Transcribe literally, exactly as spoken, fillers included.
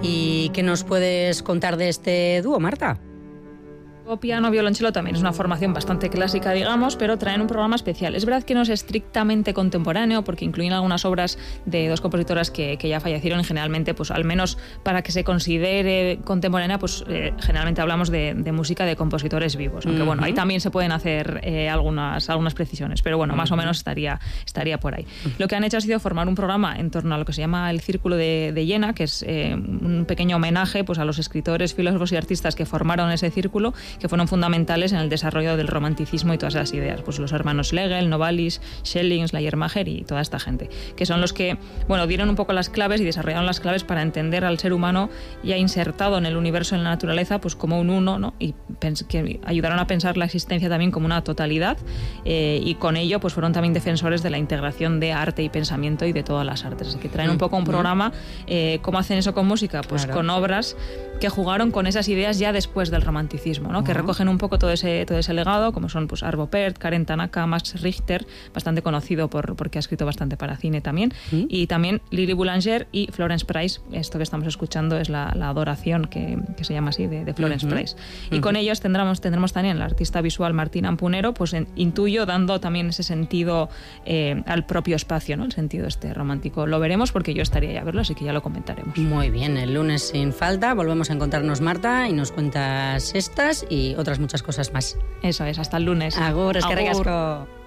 ¿Y qué nos puedes contar de este dúo, Marta? Piano, violonchelo también es una formación bastante clásica, digamos, pero traen un programa especial. Es verdad que no es estrictamente contemporáneo, porque incluyen algunas obras de dos compositoras que, que ya fallecieron y generalmente, pues al menos para que se considere contemporánea, pues eh, generalmente hablamos de, de música de compositores vivos. Aunque uh-huh. bueno, ahí también se pueden hacer eh, algunas, algunas precisiones, pero bueno, uh-huh. más o menos estaría, estaría por ahí. Uh-huh. Lo que han hecho ha sido formar un programa en torno a lo que se llama el Círculo de, de Jena, que es eh, un pequeño homenaje pues, a los escritores, filósofos y artistas que formaron ese círculo, que fueron fundamentales en el desarrollo del romanticismo y todas esas ideas, pues los hermanos Schlegel, Novalis, Schelling, Schleiermacher y toda esta gente, que son los que, bueno, dieron un poco las claves y desarrollaron las claves para entender al ser humano ya insertado en el universo, en la naturaleza, pues como un uno, ¿no? Y pens- que ayudaron a pensar la existencia también como una totalidad eh, y con ello pues fueron también defensores de la integración de arte y pensamiento y de todas las artes. Así que traen un poco un programa, eh, ¿cómo hacen eso con música? Pues claro. con obras que jugaron con esas ideas ya después del romanticismo, ¿no? Uh-huh. Que recogen un poco todo ese, todo ese legado, como son pues Arvo Pärt, Karen Tanaka, Max Richter, bastante conocido por, porque ha escrito bastante para cine también, uh-huh. y también Lily Boulanger y Florence Price. Esto que estamos escuchando es la, la adoración, que, que se llama así, de, de Florence uh-huh. Price. Y uh-huh. con ellos tendremos, tendremos también la artista visual Martín Ampunero, pues en, intuyo, dando también ese sentido eh, al propio espacio, ¿no? El sentido este romántico. Lo veremos porque yo estaría ya a verlo, así que ya lo comentaremos. Muy bien, el lunes sin falta volvemos a encontrarnos, Marta, y nos cuentas estas y otras muchas cosas más. Eso es, hasta el lunes. Agur, eskerrik asko.